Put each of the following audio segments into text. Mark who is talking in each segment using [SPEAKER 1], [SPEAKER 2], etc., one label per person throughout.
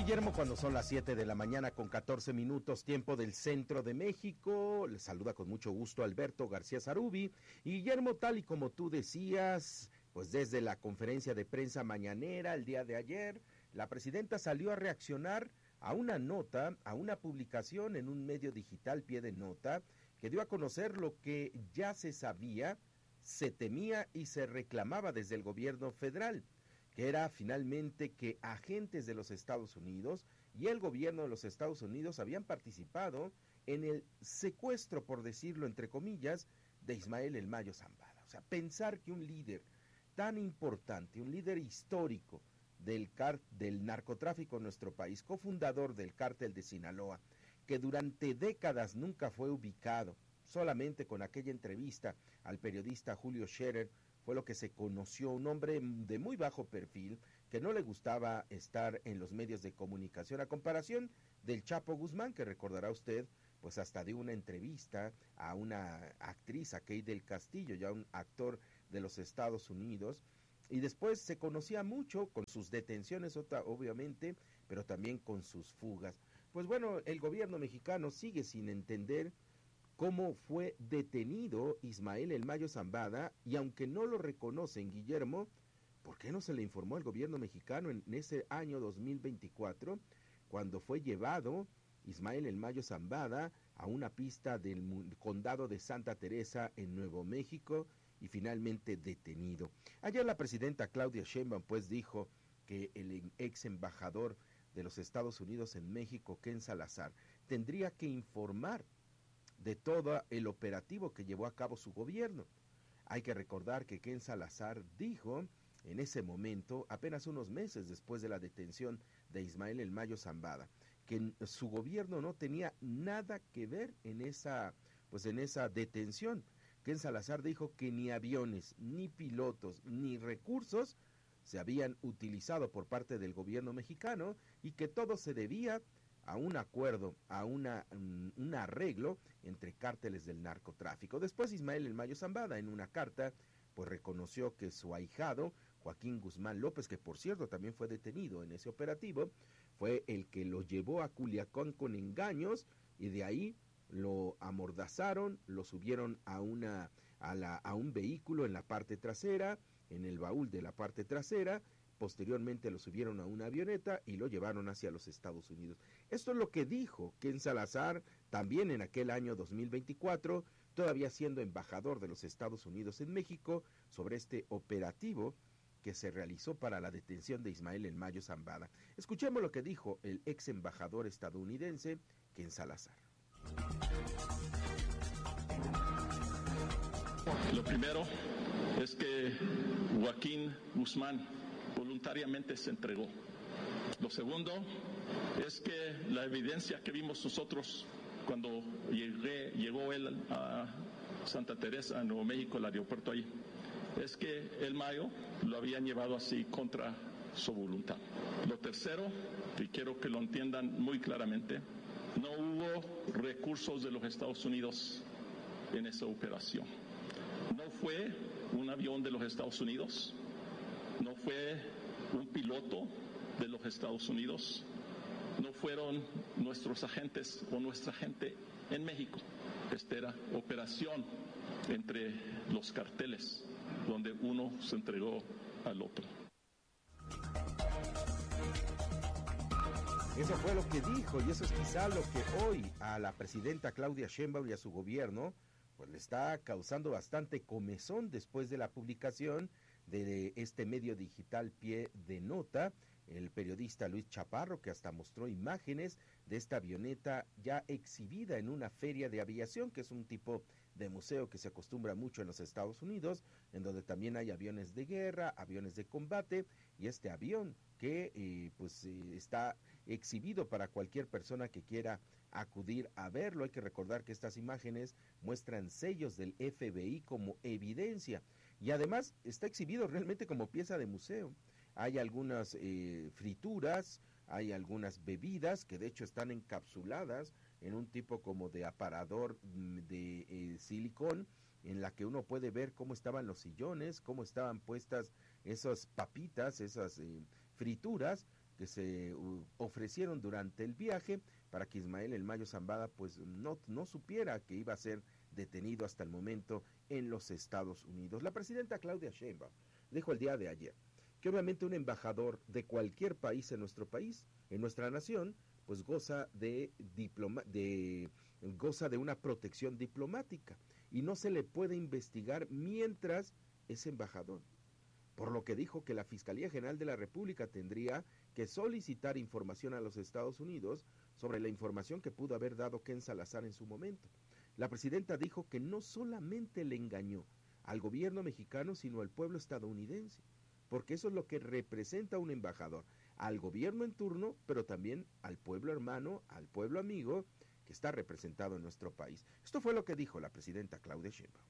[SPEAKER 1] Guillermo, cuando son las 7 de la mañana con 14 minutos, tiempo del centro de México. Les saluda con mucho gusto Alberto García Zarubi. Y Guillermo, tal y como tú decías, pues desde la conferencia de prensa mañanera el día de ayer, la presidenta salió a reaccionar a una nota, a una publicación en un medio digital, Pie de Nota, que dio a conocer lo que ya se sabía, se temía y se reclamaba desde el gobierno federal, que era finalmente que agentes de los Estados Unidos y el gobierno de los Estados Unidos habían participado en el secuestro, por decirlo entre comillas, de Ismael El Mayo Zambada. O sea, pensar que un líder tan importante, un líder histórico del narcotráfico en nuestro país, cofundador del cártel de Sinaloa, que durante décadas nunca fue ubicado, solamente con aquella entrevista al periodista Julio Scherer, fue lo que se conoció, un hombre de muy bajo perfil, que no le gustaba estar en los medios de comunicación, a comparación del Chapo Guzmán, que recordará usted, pues hasta dio una entrevista a una actriz, a Kate del Castillo, ya un actor de los Estados Unidos, y después se conocía mucho con sus detenciones, obviamente, pero también con sus fugas. Pues bueno, el gobierno mexicano sigue sin entender cómo fue detenido Ismael El Mayo Zambada, y aunque no lo reconocen, Guillermo, ¿por qué no se le informó al gobierno mexicano en ese año 2024, cuando fue llevado Ismael El Mayo Zambada a una pista del condado de Santa Teresa en Nuevo México y finalmente detenido? Ayer la presidenta Claudia Sheinbaum pues dijo que el ex embajador de los Estados Unidos en México, Ken Salazar, tendría que informar de todo el operativo que llevó a cabo su gobierno. Hay que recordar que Ken Salazar dijo en ese momento, apenas unos meses después de la detención de Ismael El Mayo Zambada, que su gobierno no tenía nada que ver en esa detención. Ken Salazar dijo que ni aviones, ni pilotos, ni recursos se habían utilizado por parte del gobierno mexicano y que todo se debía a un acuerdo, a un arreglo entre cárteles del narcotráfico. Después Ismael El Mayo Zambada en una carta pues reconoció que su ahijado Joaquín Guzmán López, que por cierto también fue detenido en ese operativo, fue el que lo llevó a Culiacán con engaños y de ahí lo amordazaron, lo subieron a un vehículo en la parte trasera, en el baúl de la parte trasera. Posteriormente lo subieron a una avioneta y lo llevaron hacia los Estados Unidos. Esto es lo que dijo Ken Salazar también en aquel año 2024, todavía siendo embajador de los Estados Unidos en México, sobre este operativo que se realizó para la detención de Ismael El Mayo Zambada. Escuchemos lo que dijo el ex embajador estadounidense Ken Salazar.
[SPEAKER 2] Lo primero es que Joaquín Guzmán voluntariamente se entregó. Lo segundo es que la evidencia que vimos nosotros cuando llegó él a Santa Teresa, en Nuevo México, el aeropuerto ahí, es que El Mayo lo habían llevado así contra su voluntad. Lo tercero, y quiero que lo entiendan muy claramente, no hubo recursos de los Estados Unidos en esa operación. No fue un avión de los Estados Unidos, no fue un piloto de los Estados Unidos, no fueron nuestros agentes o nuestra gente en México. Esta era operación entre los carteles, donde uno se entregó al otro.
[SPEAKER 1] Eso fue lo que dijo, y eso es quizá lo que hoy a la presidenta Claudia Sheinbaum y a su gobierno pues le está causando bastante comezón después de la publicación de este medio digital Pie de Nota, el periodista Luis Chaparro, que hasta mostró imágenes de esta avioneta ya exhibida en una feria de aviación, que es un tipo de museo que se acostumbra mucho en los Estados Unidos, en donde también hay aviones de guerra, aviones de combate, y este avión que está exhibido para cualquier persona que quiera acudir a verlo. Hay que recordar que estas imágenes muestran sellos del FBI como evidencia, y además está exhibido realmente como pieza de museo. Hay algunas frituras, hay algunas bebidas que de hecho están encapsuladas en un tipo como de aparador de silicón, en la que uno puede ver cómo estaban los sillones, cómo estaban puestas esas papitas, esas frituras, que se ofrecieron durante el viaje para que Ismael El Mayo Zambada pues no supiera que iba a ser detenido hasta el momento en los Estados Unidos. La presidenta Claudia Sheinbaum dijo el día de ayer que obviamente un embajador de cualquier país en nuestro país, en nuestra nación, pues goza de una protección diplomática y no se le puede investigar mientras es embajador. Por lo que dijo que la Fiscalía General de la República tendría que solicitar información a los Estados Unidos sobre la información que pudo haber dado Ken Salazar en su momento. La presidenta dijo que no solamente le engañó al gobierno mexicano, sino al pueblo estadounidense, porque eso es lo que representa un embajador, al gobierno en turno, pero también al pueblo hermano, al pueblo amigo que está representado en nuestro país. Esto fue lo que dijo la presidenta Claudia Sheinbaum.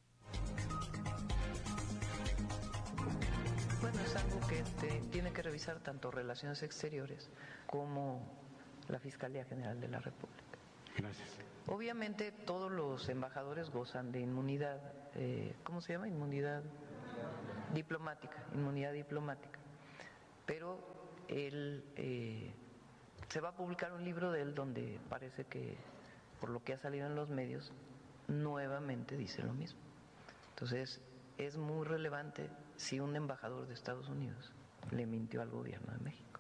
[SPEAKER 3] Bueno, es algo que tiene que revisar tanto Relaciones Exteriores como la Fiscalía General de la República.
[SPEAKER 4] Gracias.
[SPEAKER 3] Obviamente todos los embajadores gozan de inmunidad, ¿cómo se llama? Inmunidad diplomática, pero él, se va a publicar un libro de él donde parece que, por lo que ha salido en los medios, nuevamente dice lo mismo. Entonces, es muy relevante si un embajador de Estados Unidos le mintió al gobierno de México.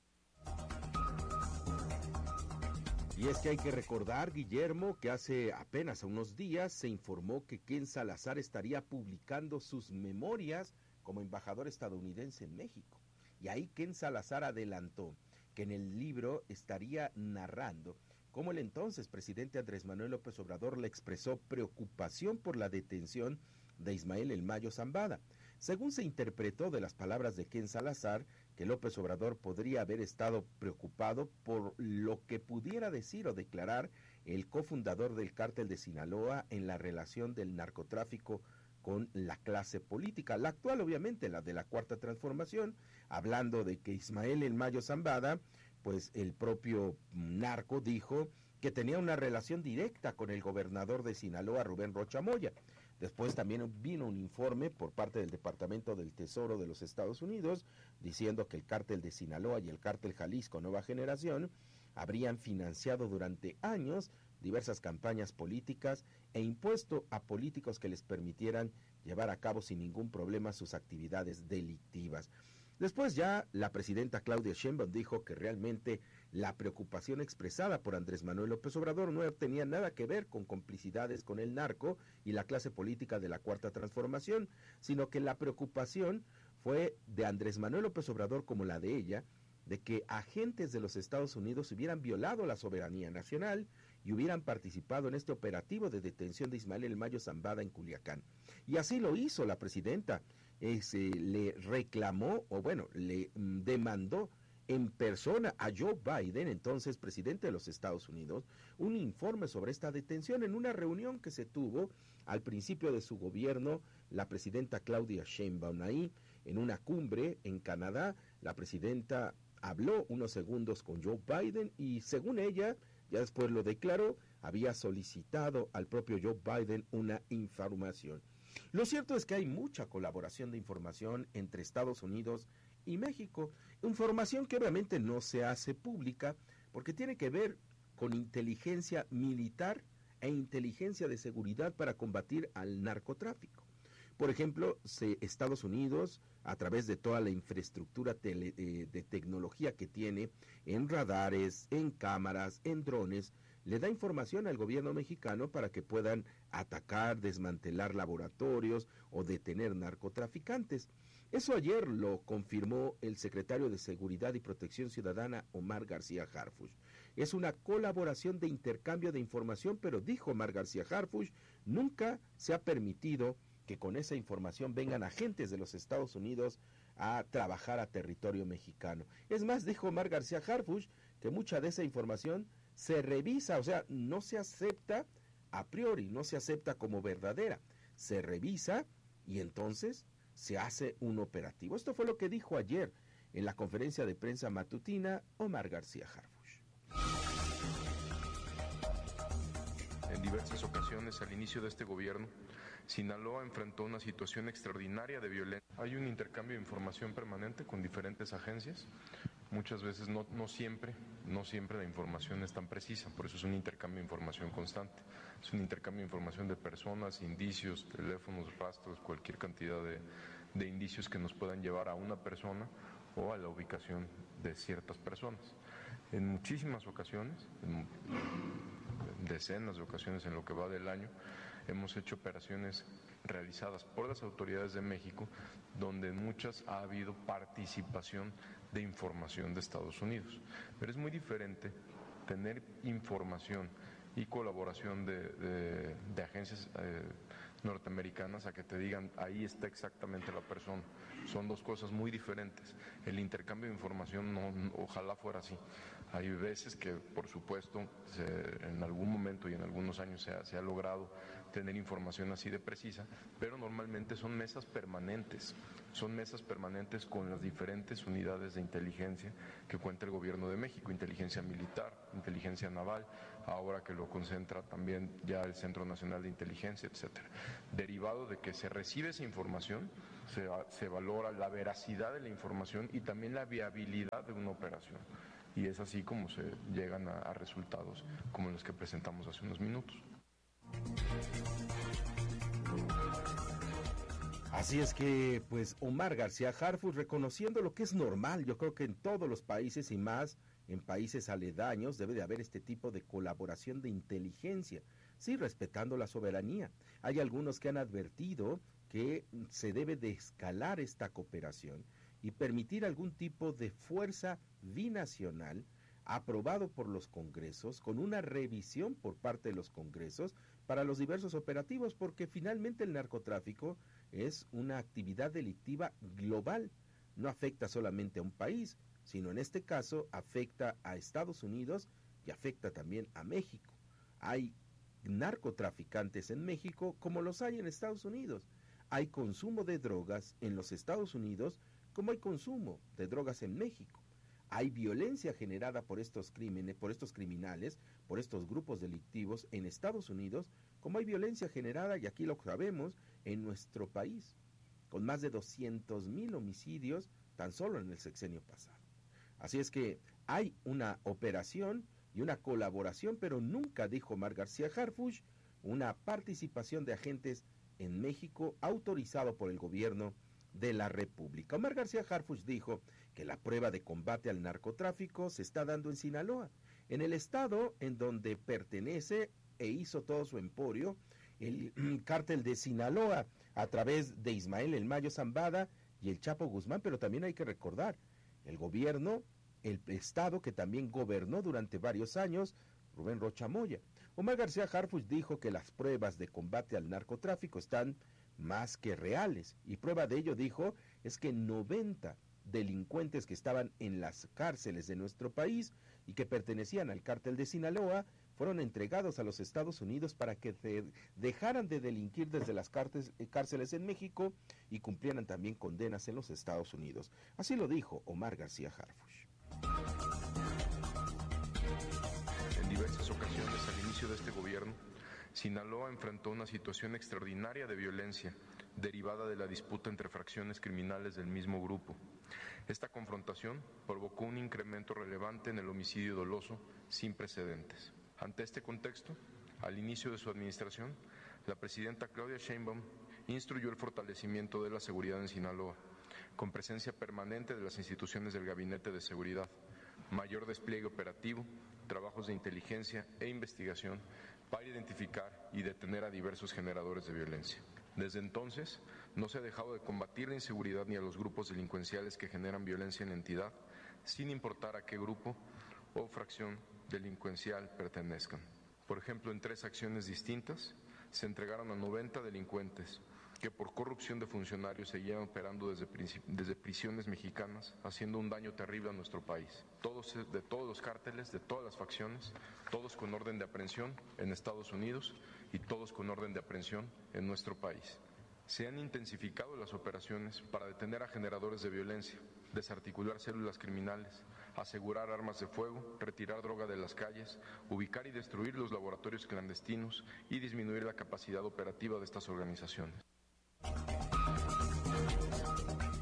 [SPEAKER 1] Y es que hay que recordar, Guillermo, que hace apenas unos días se informó que Ken Salazar estaría publicando sus memorias como embajador estadounidense en México. Y ahí Ken Salazar adelantó que en el libro estaría narrando cómo el entonces presidente Andrés Manuel López Obrador le expresó preocupación por la detención de Ismael El Mayo Zambada. Según se interpretó de las palabras de Ken Salazar, que López Obrador podría haber estado preocupado por lo que pudiera decir o declarar el cofundador del cártel de Sinaloa en la relación del narcotráfico con la clase política, la actual obviamente, la de la Cuarta Transformación, hablando de que Ismael El Mayo Zambada, pues el propio narco dijo que tenía una relación directa con el gobernador de Sinaloa, Rubén Rocha Moya. Después también vino un informe por parte del Departamento del Tesoro de los Estados Unidos diciendo que el cártel de Sinaloa y el cártel Jalisco Nueva Generación habrían financiado durante años diversas campañas políticas e impuesto a políticos que les permitieran llevar a cabo sin ningún problema sus actividades delictivas. Después ya la presidenta Claudia Sheinbaum dijo que realmente la preocupación expresada por Andrés Manuel López Obrador no tenía nada que ver con complicidades con el narco y la clase política de la Cuarta Transformación, sino que la preocupación fue de Andrés Manuel López Obrador como la de ella, de que agentes de los Estados Unidos hubieran violado la soberanía nacional y hubieran participado en este operativo de detención de Ismael El Mayo Zambada en Culiacán. Y así lo hizo la presidenta. Le reclamó, o bueno, le demandó en persona a Joe Biden, entonces presidente de los Estados Unidos, un informe sobre esta detención en una reunión que se tuvo al principio de su gobierno, la presidenta Claudia Sheinbaum. Ahí, en una cumbre en Canadá, la presidenta habló unos segundos con Joe Biden y según ella, ya después lo declaró, había solicitado al propio Joe Biden una información. Lo cierto es que hay mucha colaboración de información entre Estados Unidos y México, información que obviamente no se hace pública porque tiene que ver con inteligencia militar e inteligencia de seguridad para combatir al narcotráfico. Por ejemplo, Estados Unidos, a través de toda la infraestructura de tecnología que tiene en radares, en cámaras, en drones, le da información al gobierno mexicano para que puedan atacar, desmantelar laboratorios o detener narcotraficantes. Eso ayer lo confirmó el secretario de Seguridad y Protección Ciudadana, Omar García Harfuch. Es una colaboración de intercambio de información, pero dijo Omar García Harfuch, nunca se ha permitido que con esa información vengan agentes de los Estados Unidos a trabajar a territorio mexicano. Es más, dijo Omar García Harfuch, que mucha de esa información se revisa, o sea, no se acepta a priori, no se acepta como verdadera, se revisa y entonces se hace un operativo. Esto fue lo que dijo ayer en la conferencia de prensa matutina Omar García Harfuch.
[SPEAKER 4] En diversas ocasiones al inicio de este gobierno, Sinaloa enfrentó una situación extraordinaria de violencia. Hay un intercambio de información permanente con diferentes agencias muchas veces no siempre la información es tan precisa, por eso es un intercambio de información constante, es un intercambio de información de personas, indicios, teléfonos, rastros, cualquier cantidad de indicios que nos puedan llevar a una persona o a la ubicación de ciertas personas. En muchísimas ocasiones, en decenas de ocasiones en lo que va del año, hemos hecho operaciones realizadas por las autoridades de México, donde en muchas ha habido participación de información de Estados Unidos. Pero es muy diferente tener información y colaboración de agencias norteamericanas a que te digan ahí está exactamente la persona. Son dos cosas muy diferentes. El intercambio de información ojalá fuera así. Hay veces que, por supuesto, en algún momento y en algunos años se ha logrado tener información así de precisa, pero normalmente son mesas permanentes con las diferentes unidades de inteligencia que cuenta el gobierno de México, inteligencia militar, inteligencia naval, ahora que lo concentra también ya el Centro Nacional de Inteligencia, etcétera. Derivado de que se recibe esa información, se valora la veracidad de la información y también la viabilidad de una operación. Y es así como se llegan a resultados como los que presentamos hace unos minutos.
[SPEAKER 1] Así es que, pues, Omar García Harfuch, reconociendo lo que es normal, yo creo que en todos los países y más en países aledaños debe de haber este tipo de colaboración de inteligencia, sí, respetando la soberanía. Hay algunos que han advertido que se debe de escalar esta cooperación y permitir algún tipo de fuerza binacional aprobado por los congresos, con una revisión por parte de los congresos para los diversos operativos, porque finalmente el narcotráfico es una actividad delictiva global, no afecta solamente a un país, sino en este caso afecta a Estados Unidos y afecta también a México. Hay narcotraficantes en México como los hay en Estados Unidos. Hay consumo de drogas en los Estados Unidos como hay consumo de drogas en México. Hay violencia generada por estos crímenes, por estos criminales, por estos grupos delictivos en Estados Unidos, como hay violencia generada, y aquí lo sabemos, en nuestro país, con más de 200,000 homicidios tan solo en el sexenio pasado. Así es que hay una operación y una colaboración, pero nunca, dijo Omar García Harfuch, una participación de agentes en México autorizado por el gobierno de la República. Omar García Harfuch dijo que la prueba de combate al narcotráfico se está dando en Sinaloa, en el estado en donde pertenece e hizo todo su emporio el cártel de Sinaloa a través de Ismael El Mayo Zambada y el Chapo Guzmán, pero también hay que recordar el gobierno, el estado que también gobernó durante varios años Rubén Rocha Moya. Omar García Harfuch dijo que las pruebas de combate al narcotráfico están más que reales, y prueba de ello, dijo, es que 90 delincuentes que estaban en las cárceles de nuestro país y que pertenecían al cártel de Sinaloa fueron entregados a los Estados Unidos para que dejaran de delinquir desde las cárceles en México y cumplieran también condenas en los Estados Unidos. Así lo dijo Omar García Harfuch.
[SPEAKER 4] En diversas ocasiones al inicio de este gobierno, Sinaloa enfrentó una situación extraordinaria de violencia derivada de la disputa entre fracciones criminales del mismo grupo. Esta confrontación provocó un incremento relevante en el homicidio doloso sin precedentes. Ante este contexto, al inicio de su administración, la presidenta Claudia Sheinbaum instruyó el fortalecimiento de la seguridad en Sinaloa, con presencia permanente de las instituciones del Gabinete de Seguridad, mayor despliegue operativo, trabajos de inteligencia e investigación para identificar y detener a diversos generadores de violencia. Desde entonces, no se ha dejado de combatir la inseguridad ni a los grupos delincuenciales que generan violencia en la entidad, sin importar a qué grupo o fracción delincuencial pertenezcan. Por ejemplo, en 3 acciones distintas, se entregaron a 90 delincuentes que por corrupción de funcionarios seguían operando desde prisiones mexicanas, haciendo un daño terrible a nuestro país. Todos de todos los cárteles, de todas las facciones, todos con orden de aprehensión en Estados Unidos y todos con orden de aprehensión en nuestro país. Se han intensificado las operaciones para detener a generadores de violencia, desarticular células criminales, asegurar armas de fuego, retirar droga de las calles, ubicar y destruir los laboratorios clandestinos y disminuir la capacidad operativa de estas organizaciones.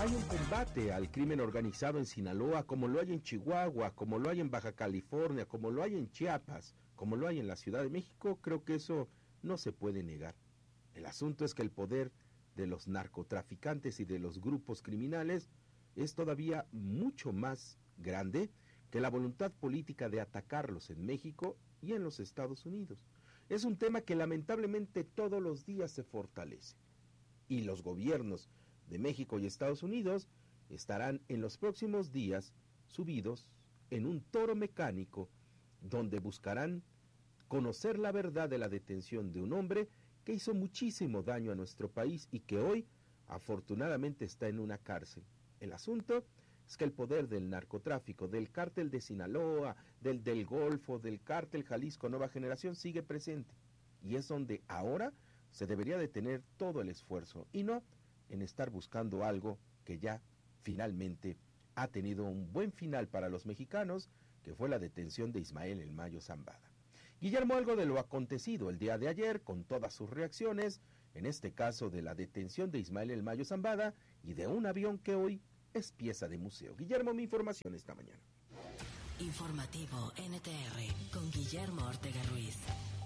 [SPEAKER 1] hay un combate al crimen organizado en Sinaloa, como lo hay en Chihuahua, como lo hay en Baja California, como lo hay en Chiapas, como lo hay en la Ciudad de México, creo que eso no se puede negar. El asunto es que el poder de los narcotraficantes y de los grupos criminales es todavía mucho más grande que la voluntad política de atacarlos en México y en los Estados Unidos. Es un tema que lamentablemente todos los días se fortalece. Y los gobiernos de México y Estados Unidos estarán en los próximos días subidos en un toro mecánico donde buscarán conocer la verdad de la detención de un hombre que hizo muchísimo daño a nuestro país y que hoy afortunadamente está en una cárcel. El asunto es que el poder del narcotráfico, del cártel de Sinaloa, del Golfo, del cártel Jalisco Nueva Generación sigue presente. Y es donde ahora se debería de tener todo el esfuerzo y no en estar buscando algo que ya finalmente ha tenido un buen final para los mexicanos, que fue la detención de Ismael El Mayo Zambada. Guillermo, algo de lo acontecido el día de ayer, con todas sus reacciones, en este caso de la detención de Ismael El Mayo Zambada y de un avión que hoy es pieza de museo. Guillermo, mi información esta mañana.
[SPEAKER 5] Informativo NTR con Guillermo Ortega Ruiz.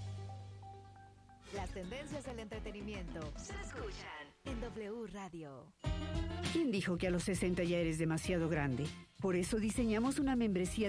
[SPEAKER 6] Las tendencias del entretenimiento se escuchan en W Radio.
[SPEAKER 7] ¿Quién dijo que a los 60 ya eres demasiado grande? Por eso diseñamos una membresía